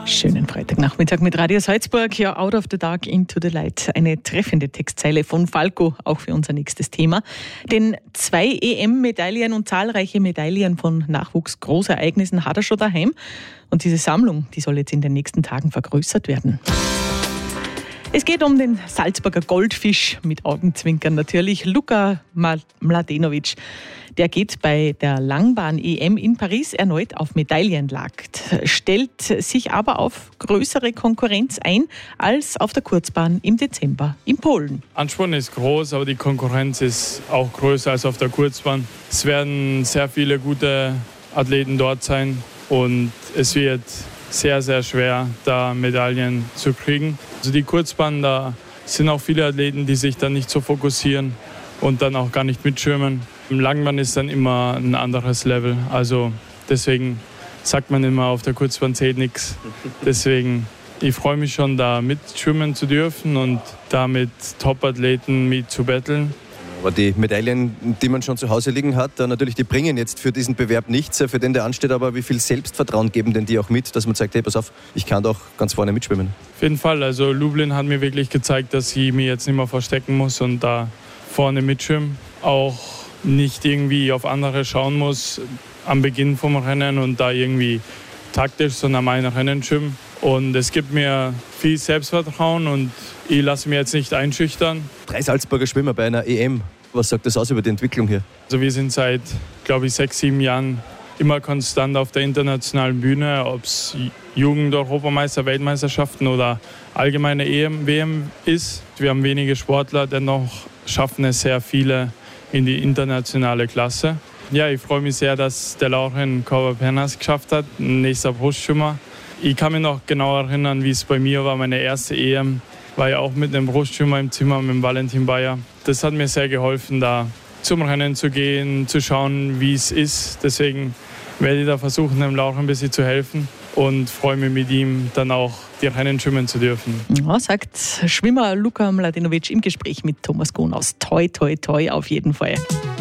Schönen Freitagnachmittag mit Radio Salzburg. Ja, Out of the Dark, into the light. Eine treffende Textzeile von Falco, auch für unser nächstes Thema. Denn 2 EM-Medaillen und zahlreiche Medaillen von Nachwuchsgroßereignissen hat er schon daheim. Und diese Sammlung, die soll jetzt in den nächsten Tagen vergrößert werden. Es geht um den Salzburger Goldfisch, mit Augenzwinkern natürlich, Luka Mladenovic. Der geht bei der Langbahn-EM in Paris erneut auf Medaillenjagd, stellt sich aber auf größere Konkurrenz ein als auf der Kurzbahn im Dezember in Polen. Ansporn ist groß, aber die Konkurrenz ist auch größer als auf der Kurzbahn. Es werden sehr viele gute Athleten dort sein und es wird sehr, sehr schwer, da Medaillen zu kriegen. Also die Kurzbahn, da sind auch viele Athleten, die sich dann nicht so fokussieren und dann auch gar nicht mitschwimmen. Im Langbahn ist dann immer ein anderes Level. Also deswegen sagt man immer, auf der Kurzbahn zählt nichts. Deswegen, ich freue mich schon, da mitschwimmen zu dürfen und da mit Top-Athleten mitzubattlen. Aber die Medaillen, die man schon zu Hause liegen hat, natürlich, die bringen jetzt für diesen Bewerb nichts, für den der ansteht, aber wie viel Selbstvertrauen geben denn die auch mit, dass man sagt, hey, pass auf, ich kann doch ganz vorne mitschwimmen? Auf jeden Fall, also Lublin hat mir wirklich gezeigt, dass ich mich jetzt nicht mehr verstecken muss und da vorne mitschwimmen. Auch nicht irgendwie auf andere schauen muss am Beginn vom Rennen und da irgendwie taktisch, sondern mein Rennen schwimmen. Und es gibt mir viel Selbstvertrauen und ich lasse mich jetzt nicht einschüchtern. 3 Salzburger Schwimmer bei einer EM. Was sagt das aus über die Entwicklung hier? Also wir sind seit, glaube ich, 6, 7 Jahren immer konstant auf der internationalen Bühne, ob es Jugend-Europameister, Weltmeisterschaften oder allgemeine EM, WM ist. Wir haben wenige Sportler, dennoch schaffen es sehr viele in die internationale Klasse. Ja, ich freue mich sehr, dass der Lauren Korver-Pernas geschafft hat, ein nächster Brustschwimmer. Ich kann mich noch genau erinnern, wie es bei mir war, meine erste EM. War ja auch mit einem Brustschwimmer im Zimmer, mit dem Valentin Bayer. Das hat mir sehr geholfen, da zum Rennen zu gehen, zu schauen, wie es ist. Deswegen werde ich da versuchen, dem Lauren ein bisschen zu helfen und freue mich mit ihm dann auch die Rennen schwimmen zu dürfen. Ja, sagt Schwimmer Luka Mladenovic im Gespräch mit Thomas Gonaus. Toi, toi, toi auf jeden Fall.